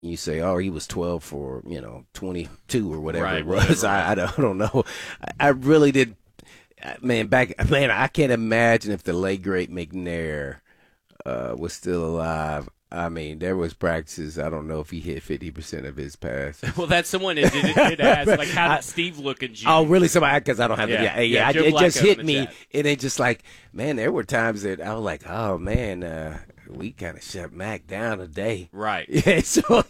you say, oh, he was 12 for 22 or whatever Right, it was. whatever. I don't know. I really did. Man, I can't imagine if the late great McNair was still alive. I mean, there was practices. I don't know if he hit 50% of his passes. Well, that's someone that did ask, like, how did Steve look in June? Oh, really? Somebody? Because I don't have Yeah. the. Yeah, Joe it just Flacco in hit the me, chat. and it just like, man, there were times that I was like, oh man, we kind of shut Mac down today. Right. Yeah, so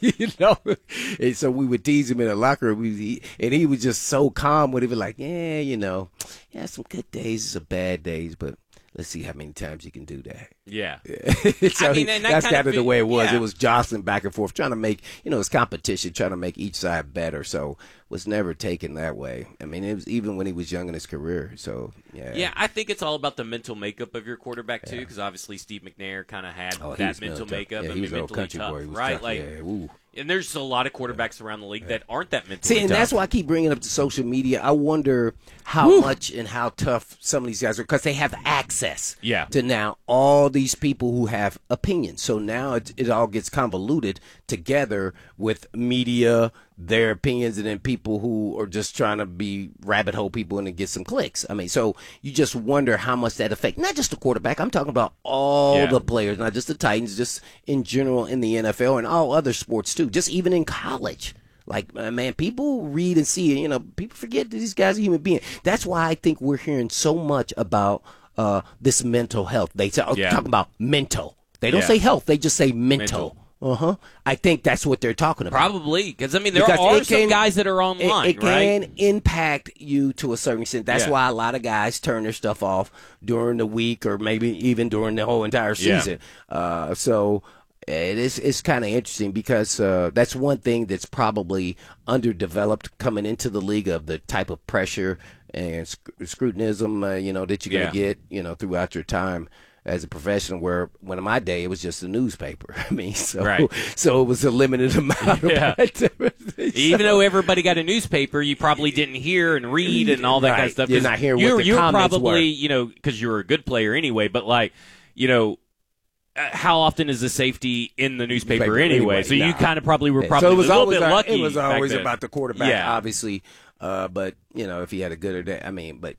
and so we would tease him in the locker room, and he was just so calm with it, like, yeah, some good days, some bad days, but let's see how many times you can do that. Yeah. So I mean, and that that's kind kind of the way it was. yeah. It was jostling back and forth, trying to make, it's competition, trying to make each side better. So was never taken that way. I mean, it was even when he was young in his career. So, yeah. Yeah, I think it's all about the mental makeup of your quarterback, too, because obviously Steve McNair kind of had He that was mental tough. makeup. Yeah, I he mean, was an old mentally country tough, boy. He was right? tough. Like, Yeah, ooh. and there's a lot of quarterbacks around the league that aren't that mentally See, and tough. that's why I keep bringing up the social media. I wonder how much and how tough some of these guys are because they have access Yeah. to now all these people who have opinions. So now it all gets convoluted together with media, their opinions, and then people who are just trying to be rabbit hole people and then get some clicks. I mean, so you just wonder how much that affects, not just the quarterback. I'm talking about all Yeah. the players, not just the Titans, just in general in the NFL and all other sports too, just even in college. Like, man, people read and see, people forget that these guys are human beings. That's why I think we're hearing so much about this mental health. They talk about mental. They don't Yeah. say health. They just say mental. I think that's what they're talking about. Probably, because, I mean, there Because are it some can- guys that are online, It right? can impact you to a certain extent. That's Yeah. why a lot of guys turn their stuff off during the week or maybe even during the whole entire Yeah. season. So it's kind of interesting because that's one thing that's probably underdeveloped coming into the league of the type of pressure and scrutinism, that you're going to get, throughout your time as a professional, where when in my day it was just a newspaper. I mean, so Right. so it was a limited amount Yeah. of activity. Even though everybody got a newspaper, you probably didn't hear and read and all that kind of Right. stuff. You're 'cause not hearing what the you're comments probably, because you were a good player anyway, but how often is the safety in the newspaper anyway? So you Nah. kind of probably were Yeah. probably So it was a little always bit lucky. It was back always then. about the quarterback, Yeah. obviously. But if he had a good or that, I mean, but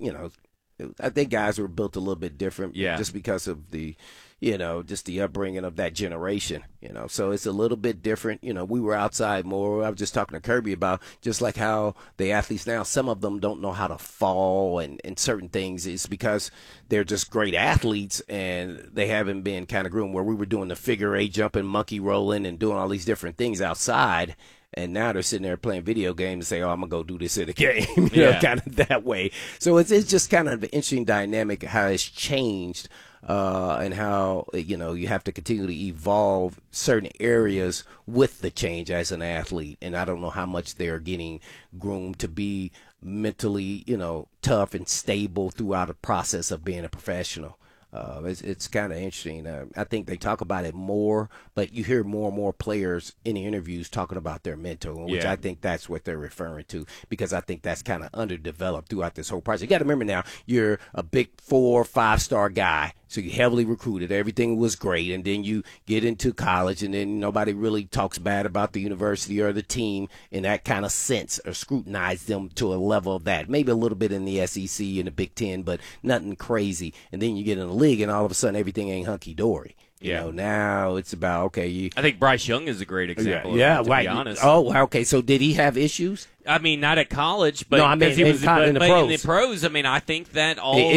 I think guys were built a little bit different, Yeah. just because of the, just the upbringing of that generation. So it's a little bit different. We were outside more. I was just talking to Kirby about just like how the athletes now, some of them don't know how to fall and certain things. It's because they're just great athletes and they haven't been kind of groomed, where we were doing the figure eight jumping, monkey rolling, and doing all these different things outside. And now they're sitting there playing video games and say, oh, I'm going to go do this in a game, kind of that way. So it's just kind of an interesting dynamic how it's changed and how, you have to continue to evolve certain areas with the change as an athlete. And I don't know how much they're getting groomed to be mentally, tough and stable throughout the process of being a professional. It's kind of interesting. I think they talk about it more, but you hear more and more players in the interviews talking about their mental, which Yeah. I think that's what they're referring to, because I think that's kind of underdeveloped throughout this whole process. You got to remember now, you're a big 4 or 5-star guy, so you're heavily recruited. Everything was great, and then you get into college, and then nobody really talks bad about the university or the team in that kind of sense, or scrutinize them to a level of that. Maybe a little bit in the SEC and the Big Ten, but nothing crazy. And then you get in the league, and all of a sudden everything ain't hunky-dory. Now it's about, okay, I think Bryce Young is a great example. yeah, of that, to be honest. Oh, okay. So did he have issues? I mean, not at college, but No, I mean, because he was in the but pros. in the pros. I mean, I think that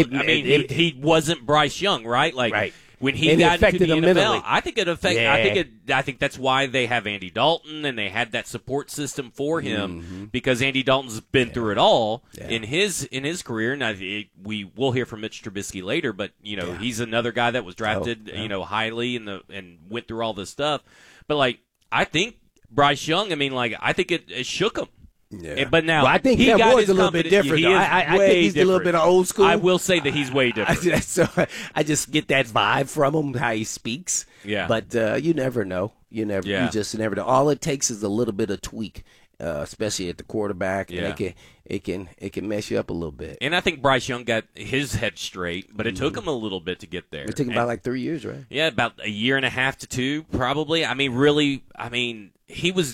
he wasn't Bryce Young, right? Like Right. when he And it got into affected the him NFL, mentally. I think it affected. Yeah. I think that's why they have Andy Dalton and they had that support system for him because Andy Dalton's been through it all in his career. Now we will hear from Mitch Trubisky later, but he's another guy that was drafted highly and went through all this stuff. But I think Bryce Young, I think it shook him. Yeah. But now, Well, I think he that got was his a little bit confidence- different. he Though. is I think way he's a little different. bit old school. I will say that he's way different. So I just get that vibe from him, how he speaks. Yeah. But you never know. You just never know. All it takes is a little bit of tweak, especially at the quarterback. Yeah. And it can mess you up a little bit. And I think Bryce Young got his head straight, but it took him a little bit to get there. It took him about like 3 years, right? Yeah, about a year and a half to 2, probably. I mean, really, he was